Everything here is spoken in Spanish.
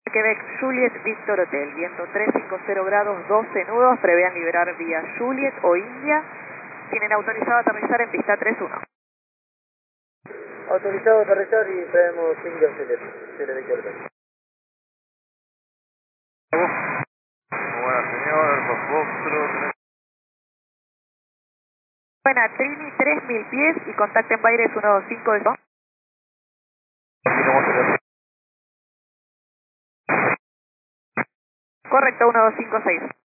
Quebec Juliet Victor Hotel, viento 350 grados, 12 nudos, prevean liberar vía Juliet o India. Tienen autorizado aterrizar en pista 31. Autorizado a aterrizar y traemos India Juliet, Victor Hotel. Buena señor, Foxtrot. Buena, Trini 3000 pies y contacten Baires 125 de... Correcto, 1256.